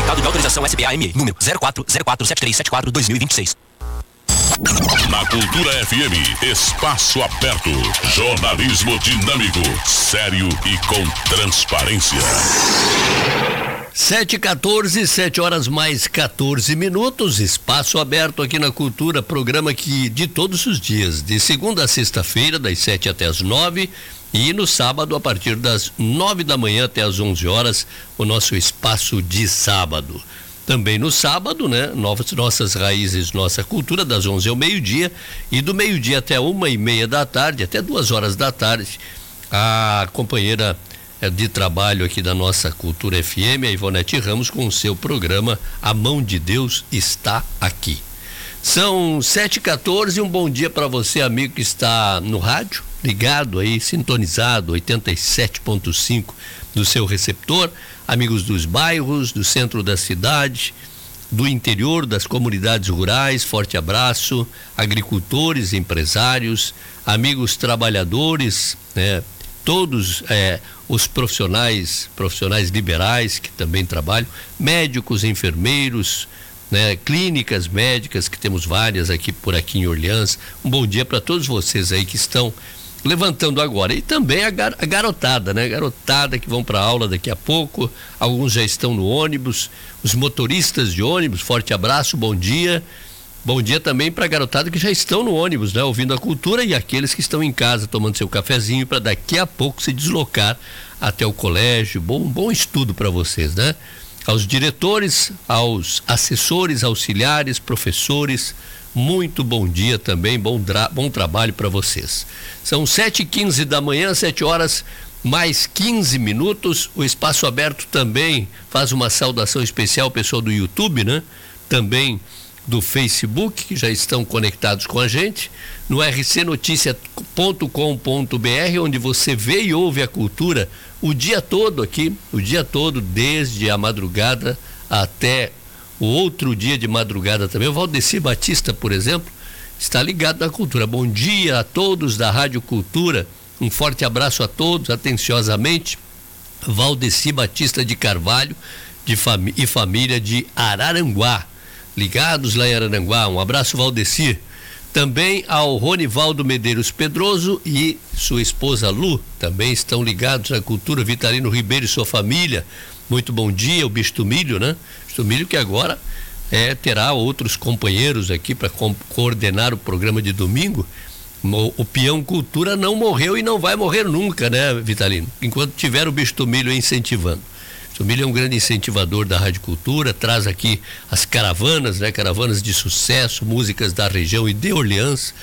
Certificado de autorização SBA-ME, número 04047374-2026. Na Cultura FM, Espaço Aberto. Jornalismo dinâmico, sério e com transparência. 7h14, 7 horas mais 14 minutos. Espaço Aberto aqui na Cultura, programa que de todos os dias, de segunda a sexta-feira, das 7 até as 9, e no sábado, a partir das 9 da manhã até as 11 horas, o nosso espaço de sábado. Também no sábado, né? Nossas raízes, nossa cultura, das 11 ao meio-dia, e do meio-dia até 1h30 da tarde, até 2 horas da tarde, a companheira de trabalho aqui da nossa Cultura FM, a Ivonete Ramos, com o seu programa A Mão de Deus Está Aqui. São 7h14, um bom dia para você, amigo que está no rádio, ligado aí, sintonizado, 87.5 do seu receptor, amigos dos bairros, do centro da cidade, do interior, das comunidades rurais, forte abraço, agricultores, empresários, amigos trabalhadores, né? Todos os profissionais liberais que também trabalham, médicos, enfermeiros, né? Clínicas médicas, que temos várias por aqui em Orleans. Um bom dia para todos vocês aí que estão levantando agora. E também a garotada, né? Garotada que vão para aula daqui a pouco, alguns já estão no ônibus, os motoristas de ônibus, forte abraço, bom dia. Bom dia também para a garotada que já estão no ônibus, né? Ouvindo a cultura, e aqueles que estão em casa tomando seu cafezinho para daqui a pouco se deslocar até o colégio. Bom estudo para vocês, né? Aos diretores, aos assessores, auxiliares, professores, muito bom dia também, bom trabalho para vocês. São 7h15 da manhã, 7 horas mais 15 minutos. O Espaço Aberto também faz uma saudação especial ao pessoal do YouTube, né? Também do Facebook, que já estão conectados com a gente, no rcnoticia.com.br, onde você vê e ouve a cultura o dia todo aqui, desde a madrugada até o outro dia de madrugada também. O Valdeci Batista, por exemplo, está ligado na cultura. Bom dia a todos da Rádio Cultura, um forte abraço a todos, atenciosamente, Valdeci Batista de Carvalho e família de Araranguá, ligados lá em Araranguá. Um abraço, Valdeci. Também ao Ronivaldo Medeiros Pedroso e sua esposa Lu, também estão ligados na cultura. Vitalino Ribeiro e sua família, muito bom dia. O Bicho do Milho, né? Bicho do Milho que agora terá outros companheiros aqui para coordenar o programa de domingo. O peão cultura não morreu e não vai morrer nunca, né, Vitalino? Enquanto tiver o Bicho do Milho incentivando. O Milho é um grande incentivador da Rádio Cultura, traz aqui as caravanas, né? Caravanas de sucesso, músicas da região e de Orleans,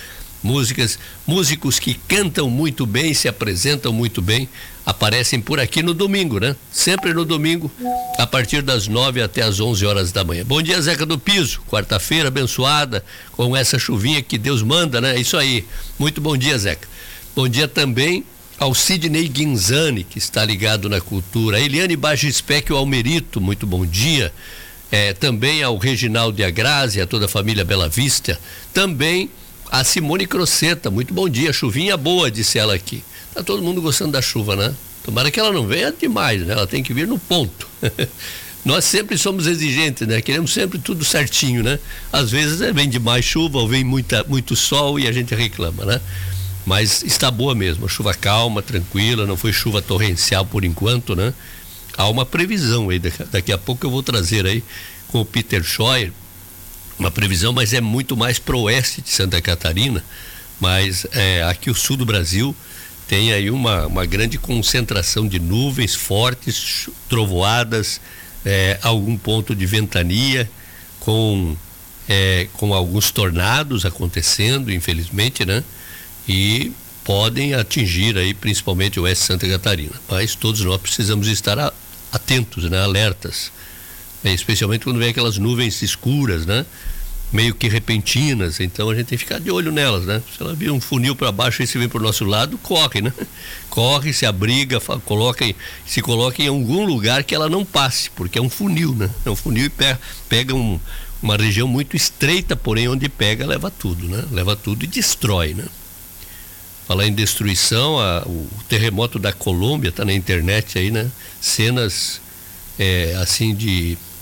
músicos que cantam muito bem, se apresentam muito bem, aparecem por aqui no domingo, né? Sempre no domingo, a partir das 9 até as 11 horas da manhã. Bom dia, Zeca do Piso, quarta-feira abençoada, com essa chuvinha que Deus manda, né? É isso aí, muito bom dia, Zeca. Bom dia também ao Sidney Guinzani, que está ligado na cultura, a Eliane Bagispec, o Almerito, muito bom dia. Também ao Reginaldo e a Grazi, a toda a família Bela Vista. Também a Simone Croceta, muito bom dia, chuvinha boa, disse ela aqui. Tá todo mundo gostando da chuva, né? Tomara que ela não venha demais, né? Ela tem que vir no ponto. Nós sempre somos exigentes, né? Queremos sempre tudo certinho, né? Às vezes vem demais chuva ou vem muito sol e a gente reclama, né? Mas está boa mesmo, a chuva calma, tranquila, não foi chuva torrencial por enquanto, né? Há uma previsão aí, daqui a pouco eu vou trazer aí com o Peter Scheuer, uma previsão, mas é muito mais pro oeste de Santa Catarina, mas aqui o sul do Brasil tem aí uma grande concentração de nuvens fortes, trovoadas, algum ponto de ventania, com alguns tornados acontecendo, infelizmente, né? E podem atingir aí principalmente o oeste de Santa Catarina, mas todos nós precisamos estar atentos, né? Alertas, especialmente quando vem aquelas nuvens escuras, né? Meio que repentinas, então a gente tem que ficar de olho nelas, né? Se ela vir um funil para baixo e se vem para o nosso lado, corre, né? Corre, se abriga, se coloca em algum lugar que ela não passe, porque é um funil, né? É um funil e pega uma região muito estreita, porém onde pega leva tudo, né? Leva tudo e destrói, né? Falar em destruição, o terremoto da Colômbia, tá na internet aí, né? Cenas assim de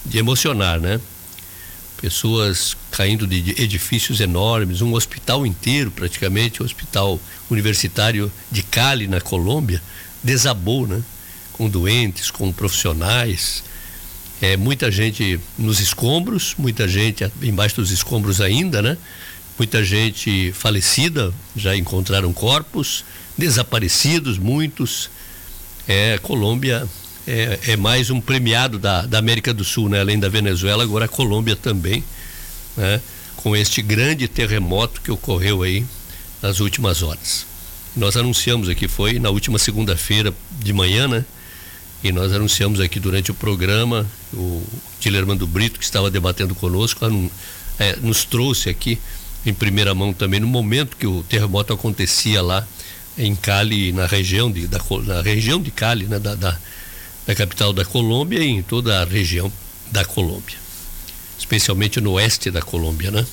emocionar, né? Pessoas caindo de edifícios enormes, um hospital inteiro praticamente, o hospital universitário de Cali, na Colômbia, desabou, né? Com doentes, com profissionais, muita gente nos escombros, muita gente embaixo dos escombros ainda, né? Muita gente falecida, já encontraram corpos, desaparecidos, muitos. Colômbia é mais um premiado da América do Sul, né? Além da Venezuela, agora a Colômbia também, né? Com este grande terremoto que ocorreu aí nas últimas horas. Nós anunciamos aqui, foi na última segunda-feira de manhã, né? E nós anunciamos aqui durante o programa, o Dilermando Brito, que estava debatendo conosco, nos trouxe aqui em primeira mão também, no momento que o terremoto acontecia lá em Cali, na região de Cali, né? Da capital da Colômbia e em toda a região da Colômbia, especialmente no oeste da Colômbia, né?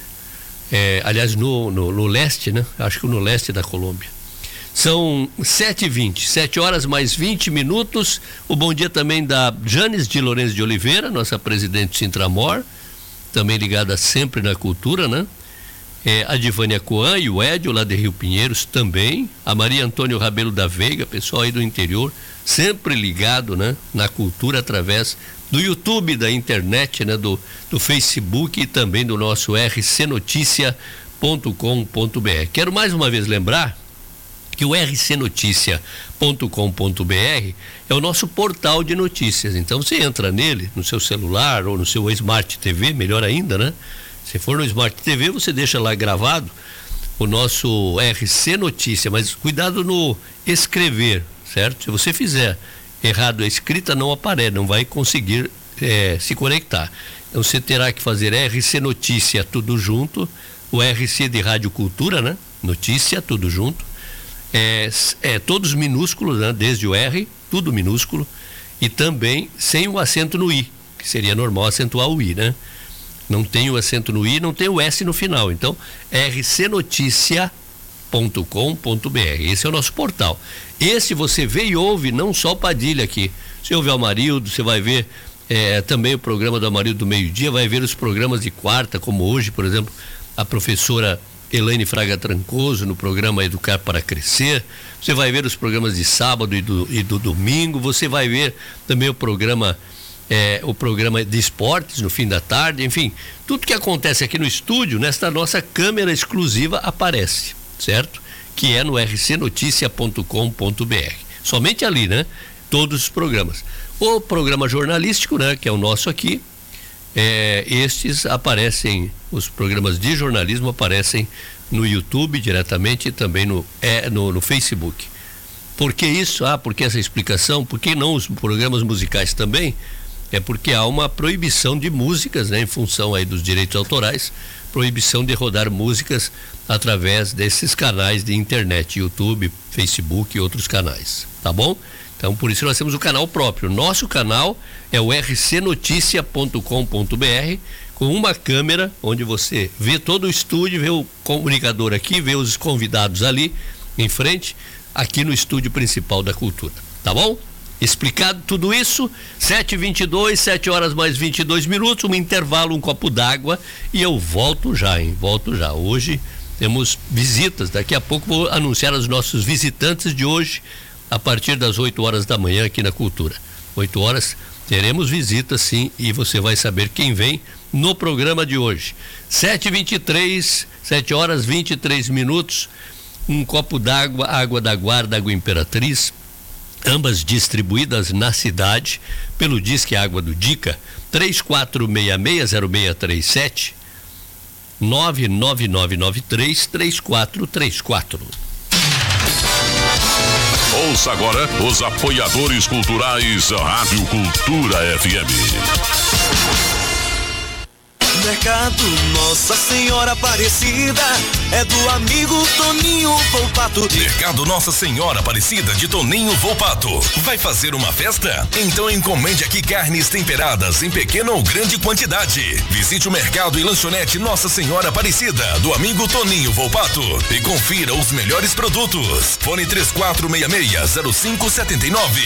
Aliás, no leste, né? Acho que no leste da Colômbia. São 7h20, 7 horas mais 20 minutos. O bom dia também da Janes de Lourenço de Oliveira, nossa presidente Sintramor, também ligada sempre na cultura, né? A Divânia Coan e o Edio lá de Rio Pinheiros também, a Maria Antônio Rabelo da Veiga, pessoal aí do interior, sempre ligado, né? Na cultura através do YouTube, da internet, né? Do Facebook e também do nosso rcnoticia.com.br. Quero mais uma vez lembrar que o rcnoticia.com.br é o nosso portal de notícias. Então você entra nele, no seu celular ou no seu Smart TV, melhor ainda, né? Se for no Smart TV, você deixa lá gravado o nosso RC Notícia, mas cuidado no escrever, certo? Se você fizer errado a escrita, não aparece, não vai conseguir se conectar. Então você terá que fazer RC Notícia tudo junto, o RC de Rádio Cultura, né? Notícia tudo junto, todos minúsculos, né? Desde o R, tudo minúsculo, e também sem o acento no I, que seria normal acentuar o I, né? Não tem o acento no I, não tem o S no final. Então, rcnoticia.com.br. Esse é o nosso portal. Esse você vê e ouve, não só o Padilha aqui. Você ouve o Amarildo, você vai ver também o programa do Amarildo do meio-dia, vai ver os programas de quarta, como hoje, por exemplo, a professora Elaine Fraga Trancoso no programa Educar para Crescer. Você vai ver os programas de sábado e do domingo. Você vai ver também o programa de esportes no fim da tarde. Enfim, tudo que acontece aqui no estúdio, nesta nossa câmera exclusiva, aparece, certo? Que é no rcnoticia.com.br. Somente ali, né? Todos os programas. O programa jornalístico, né? Que é o nosso aqui, estes aparecem, os programas de jornalismo aparecem no YouTube diretamente e também no Facebook. Por que isso? Por que essa explicação? Por que não os programas musicais também? É porque há uma proibição de músicas, né? Em função aí dos direitos autorais, proibição de rodar músicas através desses canais de internet, YouTube, Facebook e outros canais, tá bom? Então, por isso nós temos o canal próprio. Nosso canal é o rcnoticia.com.br, com uma câmera onde você vê todo o estúdio, vê o comunicador aqui, vê os convidados ali em frente, aqui no estúdio principal da cultura, tá bom? Explicado tudo isso, 7h22, 7 horas mais 22 minutos, um intervalo, um copo d'água e eu volto já, hein? Volto já. Hoje temos visitas, daqui a pouco vou anunciar os nossos visitantes de hoje, a partir das 8 horas da manhã aqui na Cultura. 8 horas teremos visitas, sim, e você vai saber quem vem no programa de hoje. 7h23, 7 horas 23 minutos, um copo d'água, água da Guarda, água Imperatriz, ambas distribuídas na cidade pelo Disque Água do Dica, 34660637, 99993-3434. Ouça agora os apoiadores culturais da Rádio Cultura FM. Mercado Nossa Senhora Aparecida é do amigo Toninho Volpato. Mercado Nossa Senhora Aparecida de Toninho Volpato. Vai fazer uma festa? Então encomende aqui carnes temperadas em pequena ou grande quantidade. Visite o mercado e lanchonete Nossa Senhora Aparecida do amigo Toninho Volpato e confira os melhores produtos. Fone 3466-0579.